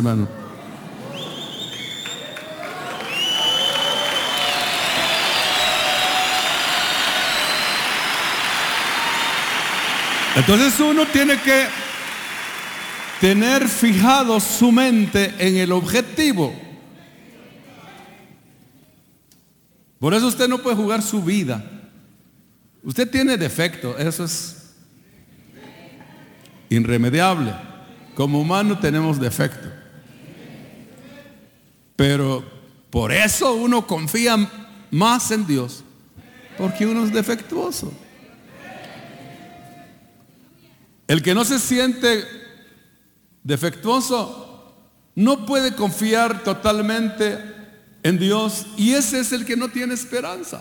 hermano. Entonces uno tiene que tener fijado su mente en el objetivo. Por eso usted no puede jugar su vida. Usted tiene defecto, eso es irremediable. Como humano tenemos defecto. Pero por eso uno confía más en Dios, porque uno es defectuoso. El que no se siente defectuoso no puede confiar totalmente en Dios, y ese es el que no tiene esperanza.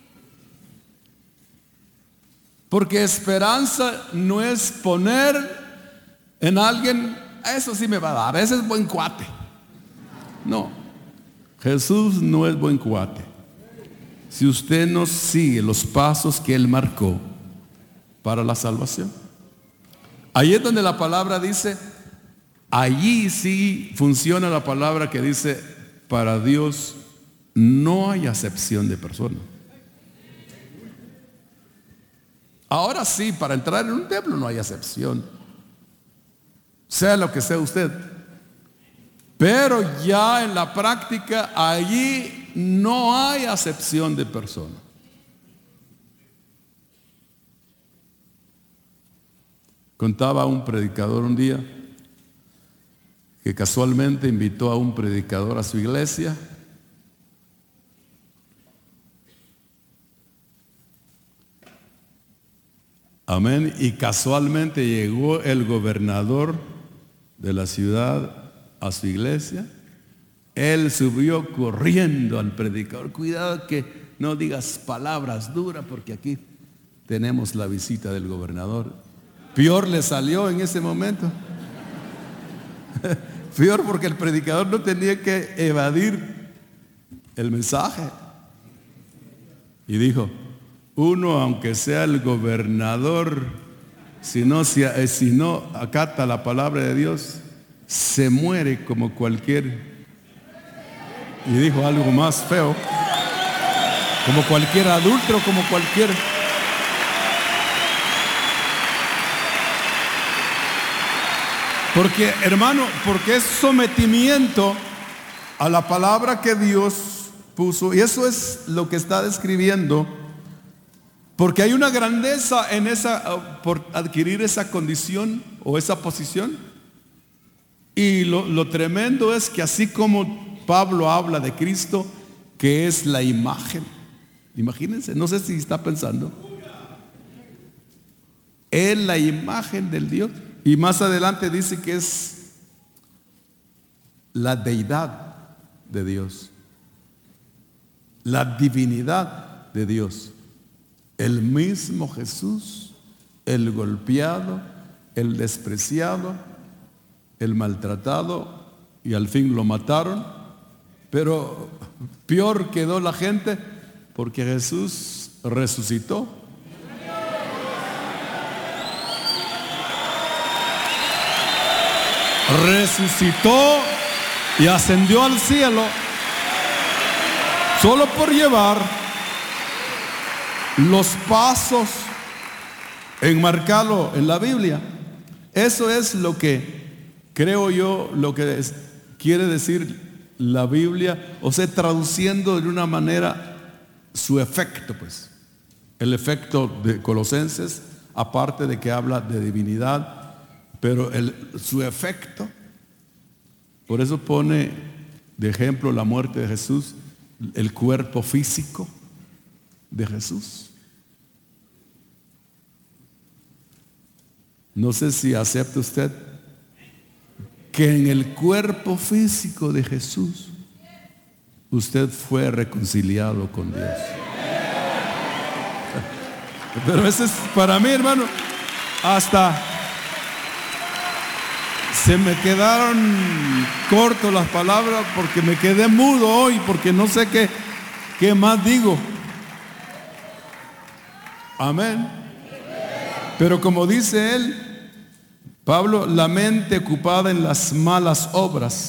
Porque esperanza no es poner en alguien, eso sí me va a dar, ese es buen cuate. No, Jesús no es buen cuate. Si usted no sigue los pasos que Él marcó para la salvación. Ahí es donde la palabra dice, allí sí funciona la palabra que dice, para Dios no hay acepción de personas. Ahora sí, para entrar en un templo no hay acepción, sea lo que sea usted. Pero ya en la práctica, allí no hay acepción de personas. Contaba un predicador un día que casualmente invitó a un predicador a su iglesia. Amén. Y casualmente llegó el gobernador de la ciudad a su iglesia. Él subió corriendo al predicador. Cuidado que no digas palabras duras, porque aquí tenemos la visita del gobernador. Peor le salió en ese momento. Peor porque el predicador no tenía que evadir el mensaje. Y dijo, uno, aunque sea el gobernador, si no acata la palabra de Dios, se muere como cualquier. Y dijo algo más feo, como cualquier adúltero, como cualquier. Porque, hermano, porque es sometimiento a la palabra que Dios puso, y eso es lo que está describiendo. Porque hay una grandeza en por adquirir esa condición o esa posición. Y lo tremendo es que así como Pablo habla de Cristo, que es la imagen. Imagínense, no sé si está pensando. Es la imagen del Dios. Y más adelante dice que es la deidad de Dios. La divinidad de Dios. El mismo Jesús, el golpeado, el despreciado, el maltratado, y al fin lo mataron. Pero peor quedó la gente porque Jesús resucitó. Resucitó y ascendió al cielo solo por llevar los pasos enmarcados en la Biblia. Eso es lo que creo yo, lo que quiere decir la Biblia, o sea, traduciendo de una manera su efecto, pues. El efecto de Colosenses, aparte de que habla de divinidad, pero su efecto, por eso pone de ejemplo la muerte de Jesús, el cuerpo físico de Jesús. No sé si acepta usted que en el cuerpo físico de Jesús usted fue reconciliado con Dios. Pero eso es para mí, hermano, hasta se me quedaron cortas las palabras, porque me quedé mudo hoy, porque no sé qué más digo. Amén. Pero como dice él, Pablo, la mente ocupada en las malas obras